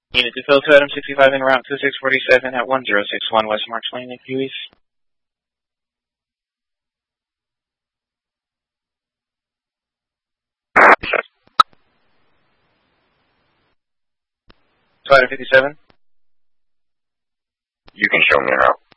Unit to fill to Adam 65 en route 2647 at 1061 West March Lane, if you please. So Adam 57? You can show me en route.